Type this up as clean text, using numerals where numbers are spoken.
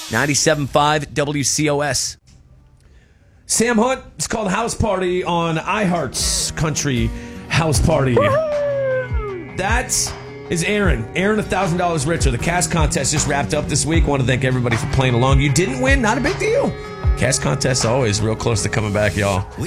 97.5 WCOS. Sam Hunt, it's called House Party on iHeart's Country House Party. That is Aaron. Aaron, $1,000 richer. The cast contest just wrapped up this week. I want to thank everybody for playing along. You didn't win, not a big deal. Cast contest always real close to coming back, y'all.